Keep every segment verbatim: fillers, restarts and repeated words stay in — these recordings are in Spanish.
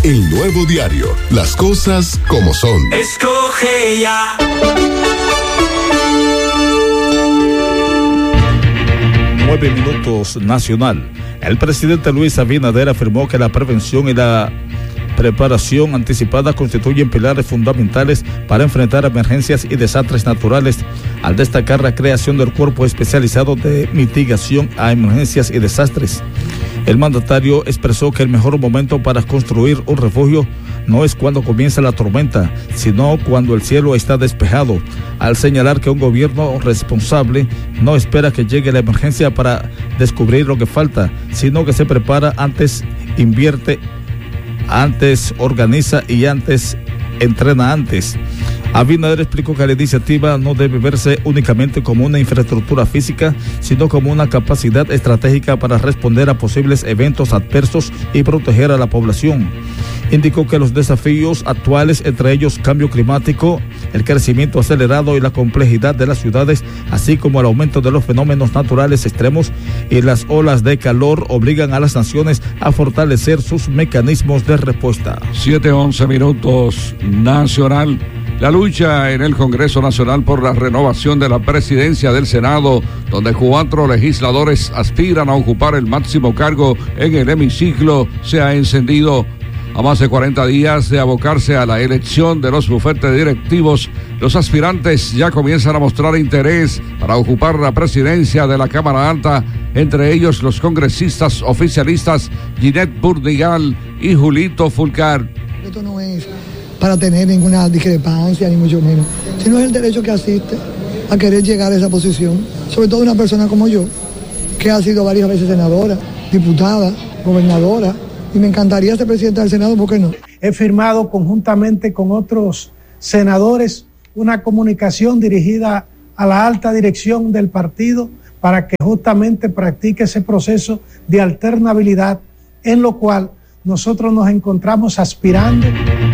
El Nuevo Diario. Las cosas como son. Escoge ya. Nueve minutos. Nacional. El presidente Luis Abinader afirmó que la prevención y la preparación anticipada constituyen pilares fundamentales para enfrentar emergencias y desastres naturales, al destacar la creación del Cuerpo Especializado de Mitigación a Emergencias y Desastres. El mandatario expresó que el mejor momento para construir un refugio no es cuando comienza la tormenta, sino cuando el cielo está despejado, al señalar que un gobierno responsable no espera que llegue la emergencia para descubrir lo que falta, sino que se prepara antes, invierte antes, organiza y antes entrena antes. Abinader explicó que la iniciativa no debe verse únicamente como una infraestructura física, sino como una capacidad estratégica para responder a posibles eventos adversos y proteger a la población. Indicó que los desafíos actuales, entre ellos cambio climático, el crecimiento acelerado y la complejidad de las ciudades, así como el aumento de los fenómenos naturales extremos y las olas de calor, obligan a las naciones a fortalecer sus mecanismos de respuesta. siete once minutos. Nacional. La lucha en el Congreso Nacional por la renovación de la presidencia del Senado, donde cuatro legisladores aspiran a ocupar el máximo cargo en el hemiciclo, se ha encendido. A más de cuarenta días de abocarse a la elección de los bufetes directivos, los aspirantes ya comienzan a mostrar interés para ocupar la presidencia de la Cámara Alta, entre ellos los congresistas oficialistas Ginette Burdigal y Julito Fulcar. Esto no es para tener ninguna discrepancia, ni mucho menos, sino es el derecho que asiste a querer llegar a esa posición, sobre todo una persona como yo, que ha sido varias veces senadora, diputada, gobernadora, y me encantaría ser presidenta del Senado, ¿por qué no? He firmado conjuntamente con otros senadores una comunicación dirigida a la alta dirección del partido para que justamente practique ese proceso de alternabilidad, en lo cual nosotros nos encontramos aspirando.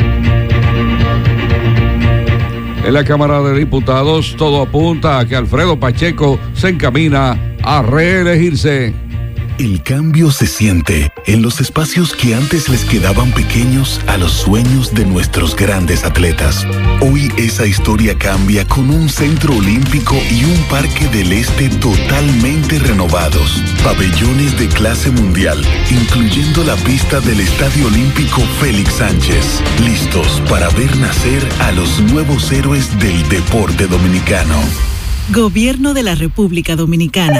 En la Cámara de Diputados, todo apunta a que Alfredo Pacheco se encamina a reelegirse. El cambio se siente en los espacios que antes les quedaban pequeños a los sueños de nuestros grandes atletas. Hoy esa historia cambia con un centro olímpico y un parque del este totalmente renovados. Pabellones de clase mundial, incluyendo la pista del Estadio Olímpico Félix Sánchez. Listos para ver nacer a los nuevos héroes del deporte dominicano. Gobierno de la República Dominicana.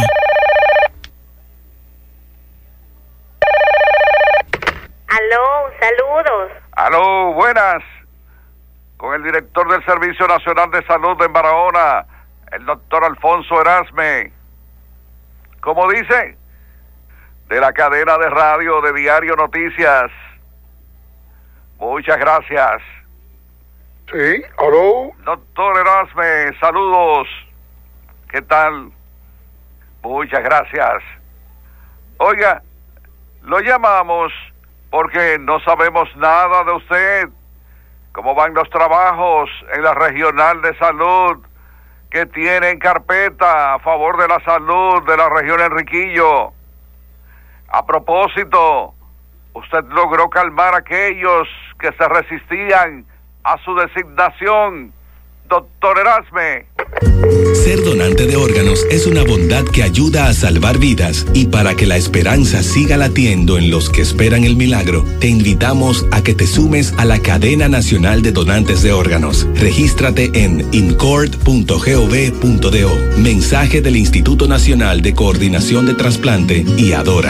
Aló, saludos. Aló, buenas. Con el director del Servicio Nacional de Salud de Barahona, el doctor Alfonso Erasme. ¿Cómo dice? De la cadena de radio de Diario Noticias. Muchas gracias. Sí, aló. Doctor Erasme, saludos. ¿Qué tal? Muchas gracias. Oiga, lo llamamos porque no sabemos nada de usted. ¿Cómo van los trabajos en la Regional de Salud que tiene en carpeta a favor de la salud de la región Enriquillo? A propósito, usted logró calmar a aquellos que se resistían a su designación, doctor Erasme. Ser donante de órganos es una bondad que ayuda a salvar vidas, y para que la esperanza siga latiendo en los que esperan el milagro, te invitamos a que te sumes a la Cadena Nacional de Donantes de Órganos. Regístrate en incord punto gov punto do. Mensaje del Instituto Nacional de Coordinación de Trasplante y Adora.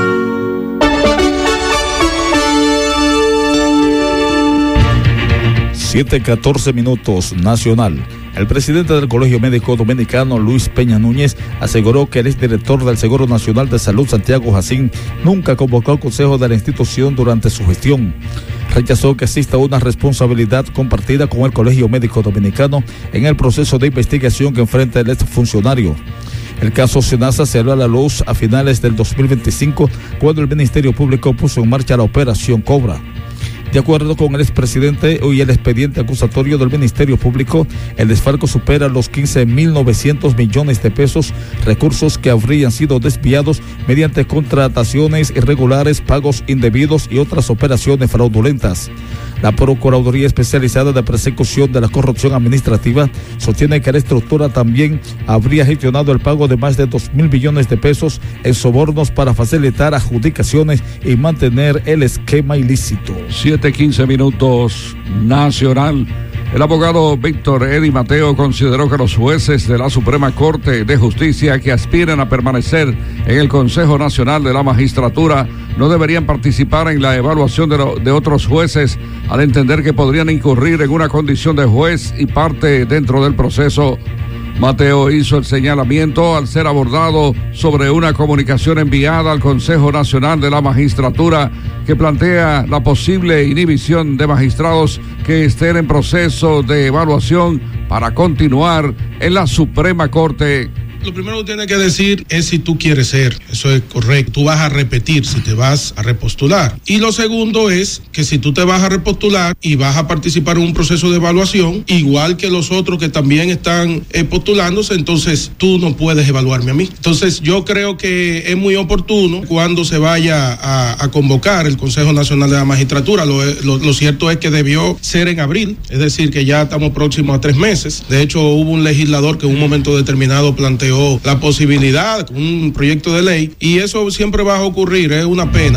siete catorce minutos. Nacional. El presidente del Colegio Médico Dominicano, Luis Peña Núñez, aseguró que el exdirector del Seguro Nacional de Salud, Santiago Jacín, nunca convocó al consejo de la institución durante su gestión. Rechazó que exista una responsabilidad compartida con el Colegio Médico Dominicano en el proceso de investigación que enfrenta el exfuncionario. El caso Senasa se salió a la luz a finales del dos mil veinticinco, cuando el Ministerio Público puso en marcha la Operación Cobra. De acuerdo con el expresidente y el expediente acusatorio del Ministerio Público, el desfalco supera los quince mil novecientos millones de pesos, recursos que habrían sido desviados mediante contrataciones irregulares, pagos indebidos y otras operaciones fraudulentas. La Procuraduría Especializada de Persecución de la Corrupción Administrativa sostiene que la estructura también habría gestionado el pago de más de dos mil millones de pesos en sobornos para facilitar adjudicaciones y mantener el esquema ilícito. siete quince minutos, Nacional. El abogado Víctor Eddie Mateo consideró que los jueces de la Suprema Corte de Justicia que aspiran a permanecer en el Consejo Nacional de la Magistratura no deberían participar en la evaluación de, lo, de otros jueces, al entender que podrían incurrir en una condición de juez y parte dentro del proceso. Mateo hizo el señalamiento al ser abordado sobre una comunicación enviada al Consejo Nacional de la Magistratura que plantea la posible inhibición de magistrados que estén en proceso de evaluación para continuar en la Suprema Corte. Lo primero que tienes que decir es si tú quieres ser, eso es correcto. Tú vas a repetir si te vas a repostular. Y lo segundo es que si tú te vas a repostular y vas a participar en un proceso de evaluación, igual que los otros que también están eh, postulándose, entonces tú no puedes evaluarme a mí. Entonces yo creo que es muy oportuno cuando se vaya a, a convocar el Consejo Nacional de la Magistratura. Lo, lo, lo cierto es que debió ser en abril, es decir, que ya estamos próximos a tres meses. De hecho, hubo un legislador que en un momento determinado planteó la posibilidad, un proyecto de ley, y eso siempre va a ocurrir, es una pena.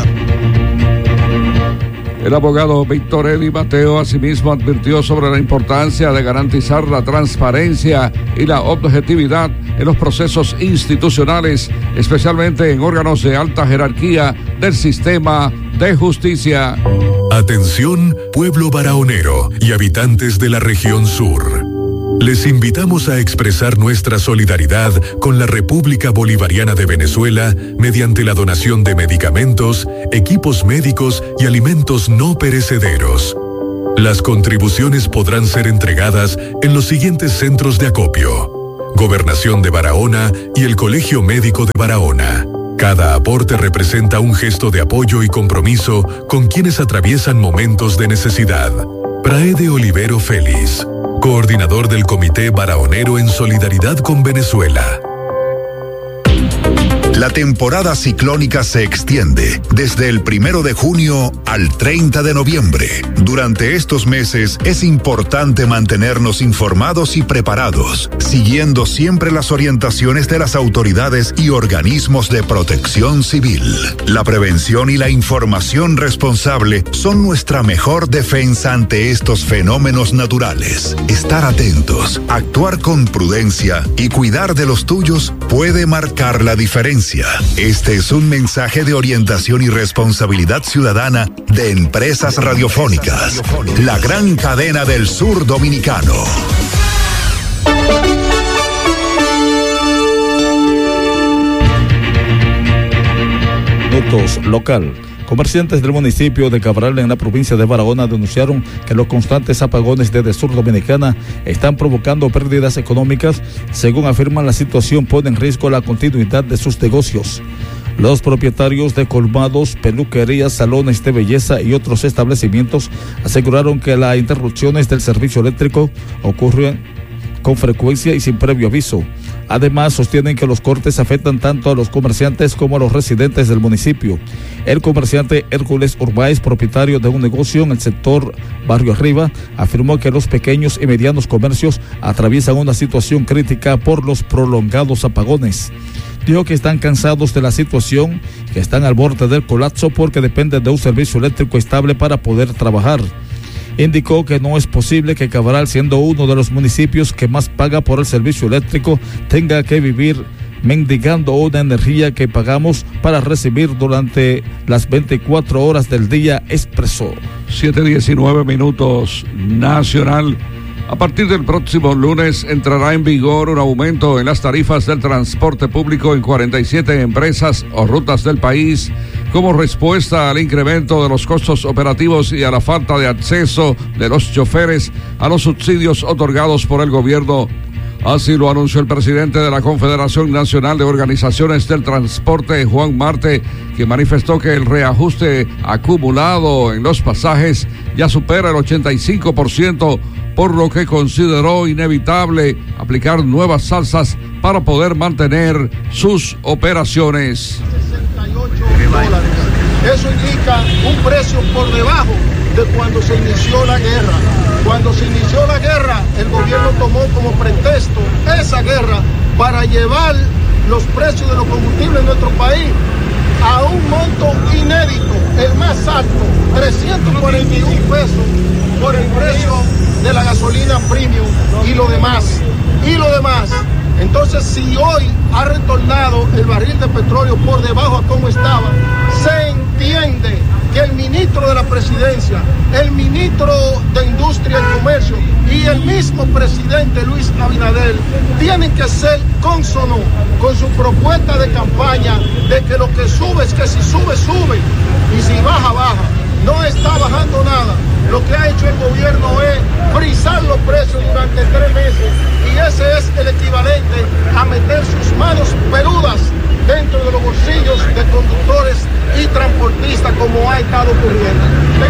El abogado Víctor Eddie Mateo asimismo advirtió sobre la importancia de garantizar la transparencia y la objetividad en los procesos institucionales, especialmente en órganos de alta jerarquía del sistema de justicia. Atención, pueblo barahonero y habitantes de la región sur. Les invitamos a expresar nuestra solidaridad con la República Bolivariana de Venezuela mediante la donación de medicamentos, equipos médicos y alimentos no perecederos. Las contribuciones podrán ser entregadas en los siguientes centros de acopio: Gobernación de Barahona y el Colegio Médico de Barahona. Cada aporte representa un gesto de apoyo y compromiso con quienes atraviesan momentos de necesidad. Praede Olivero Félix, coordinador del Comité Barahonero en Solidaridad con Venezuela. La temporada ciclónica se extiende desde el primero de junio al treinta de noviembre. Durante estos meses es importante mantenernos informados y preparados, siguiendo siempre las orientaciones de las autoridades y organismos de protección civil. La prevención y la información responsable son nuestra mejor defensa ante estos fenómenos naturales. Estar atentos, actuar con prudencia y cuidar de los tuyos puede marcar la diferencia. Este es un mensaje de orientación y responsabilidad ciudadana de Empresas Radiofónicas, la gran cadena del sur dominicano. Notos local. Comerciantes del municipio de Cabral, en la provincia de Barahona, denunciaron que los constantes apagones desde Sur Dominicana están provocando pérdidas económicas. Según afirman, la situación pone en riesgo la continuidad de sus negocios. Los propietarios de colmados, peluquerías, salones de belleza y otros establecimientos aseguraron que las interrupciones del servicio eléctrico ocurren con frecuencia y sin previo aviso. Además, sostienen que los cortes afectan tanto a los comerciantes como a los residentes del municipio. El comerciante Hércules Urbáez, propietario de un negocio en el sector Barrio Arriba, afirmó que los pequeños y medianos comercios atraviesan una situación crítica por los prolongados apagones. Dijo que están cansados de la situación, que están al borde del colapso porque dependen de un servicio eléctrico estable para poder trabajar. Indicó que no es posible que Cabral, siendo uno de los municipios que más paga por el servicio eléctrico, tenga que vivir mendigando una energía que pagamos para recibir durante las veinticuatro horas del día, expresó. siete diecinueve minutos, Nacional. A partir del próximo lunes entrará en vigor un aumento en las tarifas del transporte público en cuarenta y siete empresas o rutas del país, como respuesta al incremento de los costos operativos y a la falta de acceso de los choferes a los subsidios otorgados por el gobierno. Así lo anunció el presidente de la Confederación Nacional de Organizaciones del Transporte, Juan Marte, que manifestó que el reajuste acumulado en los pasajes ya supera el ochenta y cinco por ciento, por lo que consideró inevitable aplicar nuevas alzas para poder mantener sus operaciones. sesenta y ocho dólares. Eso indica un precio por debajo de cuando se inició la guerra. Cuando se inició la guerra, el gobierno tomó como pretexto esa guerra para llevar los precios de los combustibles en nuestro país a un monto inédito, el más alto, trescientos cuarenta y uno pesos por el precio de la gasolina premium y lo demás, y lo demás. Entonces, si hoy ha retornado el barril de petróleo por debajo a como estaba, se entiende que el ministro de la presidencia, el ministro de Industria y Comercio y el mismo presidente Luis Abinader tienen que ser cónsonos con su propuesta de campaña de que lo que sube es que si sube, sube y si baja, baja. No está bajando nada. Lo que ha hecho el gobierno es frizar los precios durante tres meses y ese es el equivalente a meter sus manos peludas dentro de los bolsillos de conductores y transportistas como ha estado ocurriendo.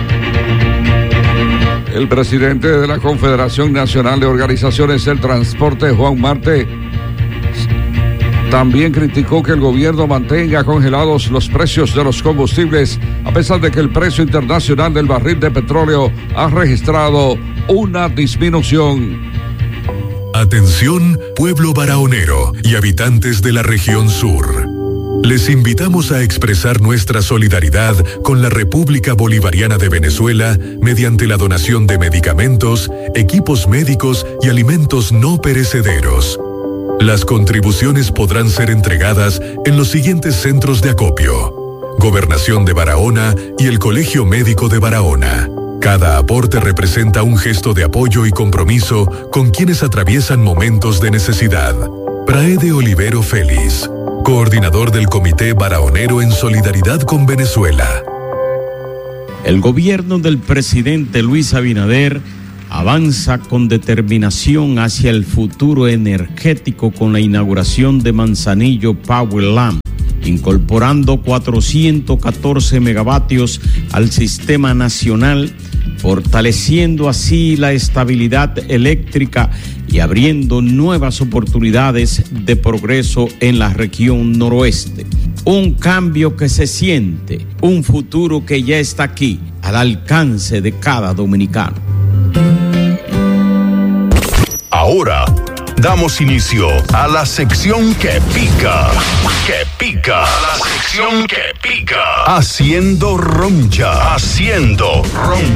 El presidente de la Confederación Nacional de Organizaciones del Transporte, Juan Marte, también criticó que el gobierno mantenga congelados los precios de los combustibles, a pesar de que el precio internacional del barril de petróleo ha registrado una disminución. Atención, pueblo barahonero y habitantes de la región sur. Les invitamos a expresar nuestra solidaridad con la República Bolivariana de Venezuela mediante la donación de medicamentos, equipos médicos y alimentos no perecederos. Las contribuciones podrán ser entregadas en los siguientes centros de acopio: Gobernación de Barahona y el Colegio Médico de Barahona. Cada aporte representa un gesto de apoyo y compromiso con quienes atraviesan momentos de necesidad. Praede Olivero Félix, coordinador del Comité Barahonero en Solidaridad con Venezuela. El gobierno del presidente Luis Abinader avanza con determinación hacia el futuro energético con la inauguración de Manzanillo Power Lamp, incorporando cuatrocientos catorce megavatios al sistema nacional, fortaleciendo así la estabilidad eléctrica y abriendo nuevas oportunidades de progreso en la región noroeste. Un cambio que se siente, un futuro que ya está aquí, al alcance de cada dominicano. Ahora damos inicio a la sección que pica, que pica, la sección que pica, haciendo roncha, haciendo roncha.